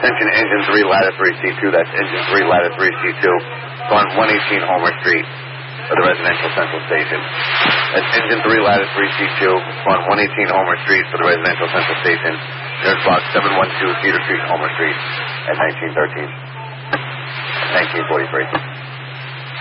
Attention engine 3, ladder 3C2. That's engine 3, ladder 3C2. On 118 Homer Street for the residential central station. That's engine 3, ladder 3C2. On 118 Homer Street for the residential central station. There's box 712 Cedar Street, Homer Street at 1913. 1943.